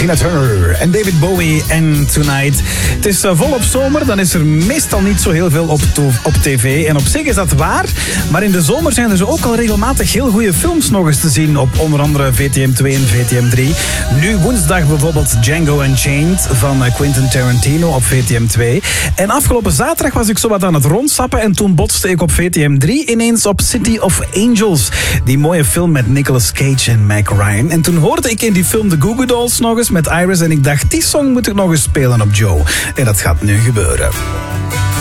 Tina Turner en David Bowie en Tonight. Het is volop zomer, dan is er meestal niet zo heel veel op tv. En op zich is dat waar, maar in de zomer zijn er zo ook al regelmatig heel goede films nog eens te zien op onder andere VTM 2 en VTM 3. Nu woensdag bijvoorbeeld Django Unchained van Quentin Tarantino op VTM 2. En afgelopen zaterdag was ik zo wat aan het rondstappen en toen botste ik op VTM 3 ineens op City of Angels. Die mooie film met Nicolas Cage en Meg Ryan. En toen hoorde ik in die film The Goo Goo Dolls nog eens met Iris en ik dacht, die song moet ik nog eens spelen op Joe. En dat gaat nu gebeuren.